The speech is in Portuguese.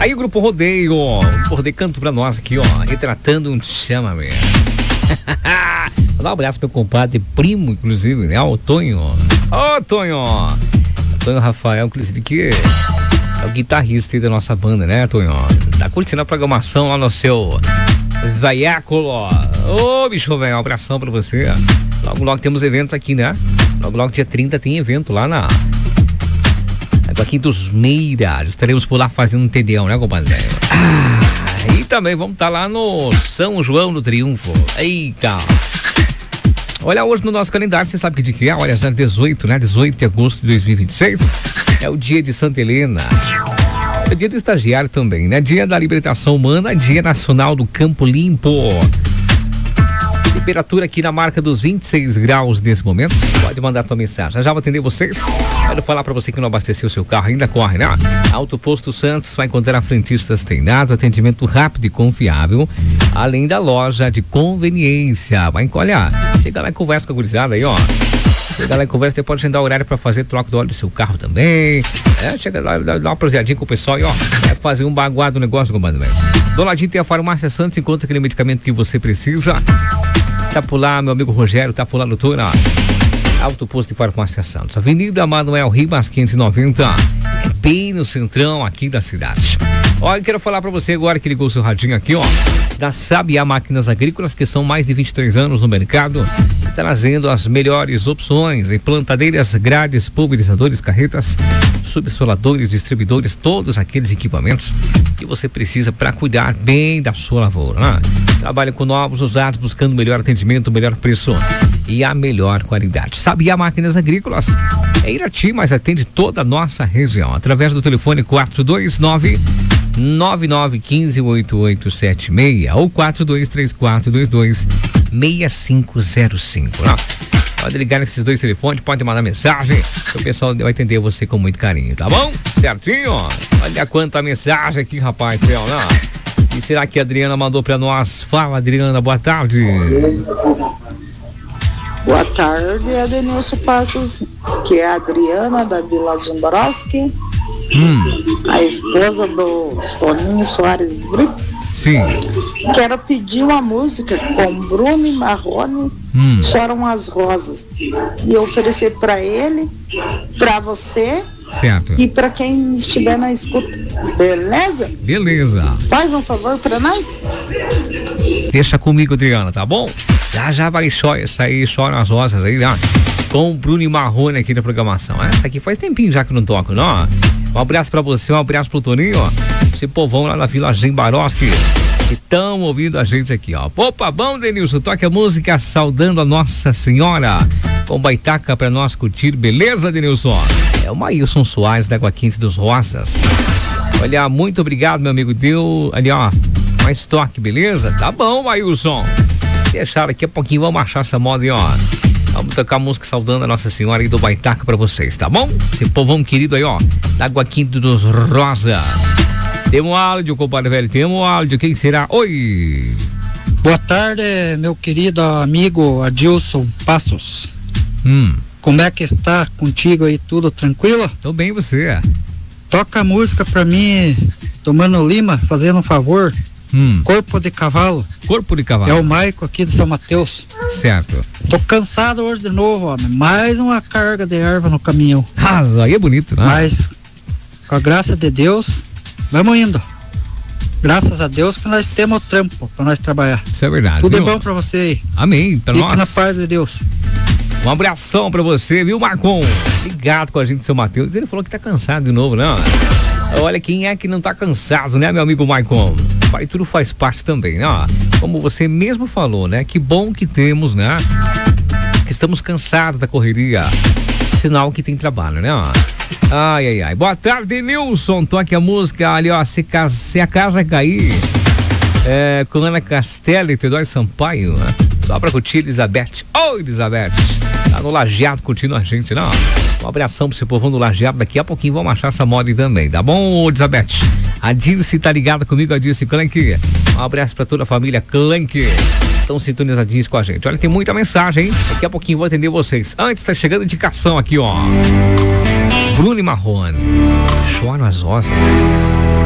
Aí o Grupo Rodeio, canto pra nós aqui, ó, retratando um chama-me. Dá um abraço pro meu compadre, primo, inclusive, né? O Tonho. Ô, Tonho! Tonho Rafael, inclusive, que é o guitarrista aí da nossa banda, né, Tonho? Tá curtindo a programação lá no seu veículo. Ô, bicho, velho, um abração pra você. Logo, logo temos eventos aqui, né? Logo, logo, dia 30 tem evento lá aqui dos Meiras. Estaremos por lá fazendo um TDão, né, compadre? E também vamos estar lá no São João do Triunfo. Eita! Olha, hoje no nosso calendário, você sabe que de que é? Olha, 18, né? 18 de agosto de 2026. É o dia de Santa Helena. É dia do estagiário também, né? Dia da libertação humana, dia nacional do campo limpo. Temperatura aqui na marca dos 26 graus nesse momento. Pode mandar tua mensagem. Já vou atender vocês. Quero falar para você que não abasteceu o seu carro, ainda corre, né? Auto Posto Santos vai encontrar frentistas treinados, atendimento rápido e confiável, além da loja de conveniência. Vai olhar, chega lá e conversa com a gurizada aí, ó. Chega lá e conversa, você pode agendar horário para fazer troca do óleo do seu carro também. Chega lá, dá uma proseadinha com o pessoal e, ó, fazer um baguado negócio, comandante. Do ladinho tem a Farmácia Santos, encontra aquele medicamento que você precisa. Tá por lá, meu amigo Rogério, tá por lá, doutora. Auto Posto de Farmácia Santos. Avenida Manuel Ribas, 590. Bem no centrão aqui da cidade. Olha, eu quero falar pra você agora que ligou o seu radinho aqui, ó. Da Sabiá Máquinas Agrícolas, que são mais de 23 anos no mercado, trazendo as melhores opções em plantadeiras, grades, pulverizadores, carretas, subsoladores, distribuidores, todos aqueles equipamentos que você precisa para cuidar bem da sua lavoura, né? Trabalha com novos, usados, buscando melhor atendimento, melhor preço e a melhor qualidade. Sabiá Máquinas Agrícolas é Irati, mas atende toda a nossa região, através do telefone 429-9915-8876 ou 4234226505. Pode ligar nesses dois telefones, pode mandar mensagem, que o pessoal vai atender você com muito carinho, tá bom? Certinho? Olha quanta mensagem aqui, rapaz, né? E será que a Adriana mandou pra nós? Fala, Adriana, boa tarde. Boa tarde, Adenilson Passos, que é a Adriana da Vila Zumbrowski, a esposa do Toninho Soares Brito. Sim. Quero pedir uma música com Bruno e Marrone, Choram as Rosas, e oferecer para ele, para você, certo, e para quem estiver na escuta. Beleza? Beleza. Faz um favor para nós? Deixa comigo, Adriana, tá bom? Já vai sair Choram as Rosas aí, né? Com o Bruno e Marrone aqui na programação. Essa aqui faz tempinho já que não toco, não? Um abraço pra você, um abraço pro Toninho, ó. Esse povão lá na Vila Zembaroski, que estão ouvindo a gente aqui, ó. Opa, bom, Denilson, toque a música Saudando a Nossa Senhora, com baitaca pra nós curtir, beleza, Denilson? É o Maílson Soares da Água Quente dos Rosas. Olha, muito obrigado, meu amigo, deu ali, ó, mais toque, beleza? Tá bom, Maílson. Deixaram aqui a pouquinho, vamos achar essa moda aí, ó. Vamos tocar a música Saudando a Nossa Senhora e do baitaca pra vocês, tá bom? Esse povão querido aí, ó, da Água Quente dos Rosas. Tem um áudio, compadre velho, tem um áudio, quem será? Oi! Boa tarde, meu querido amigo Adilson Passos. Como é que está contigo aí, tudo tranquilo? Tô bem, você? Toca a música pra mim, do Mano Lima, fazendo um favor. Corpo de Cavalo. Corpo de Cavalo. É o Maico aqui de São Mateus. Certo. Tô cansado hoje de novo, homem. Mais uma carga de erva no caminhão. Aí é bonito, né? Mas, com a graça de Deus, vamos indo. Graças a Deus que nós temos trampo pra nós trabalhar. Isso é verdade. Tudo bom pra você aí. Amém. Pra nós. Fique na paz de Deus. Um abração pra você, viu, Marcon? Ligado com a gente, seu Matheus. Ele falou que tá cansado de novo, né? Olha, quem é que não tá cansado, né, meu amigo Marcon? Pai, tudo faz parte também, né? Como você mesmo falou, né? Que bom que temos, né? Que estamos cansados da correria. Sinal que tem trabalho, né? Ai. Boa tarde, Nilson. Toque a música ali, ó. Se a casa cair. Com Ana Castela e Teodoro Sampaio, né? Só pra curtir, Elizabeth. Oi, Elizabeth. Tá no Lajeado curtindo a gente, né? Um abração pro seu povão do Lajeado. Daqui a pouquinho vamos achar essa moda também, tá bom, Elizabeth? A Dirce tá ligada comigo, a Dirce Clank. Um abraço pra toda a família Clank. Estão sintonizadinhos com a gente. Olha, tem muita mensagem, hein? Daqui a pouquinho vou atender vocês. Antes, tá chegando a indicação aqui, ó. Bruno e Marrone. Choram as Rosas.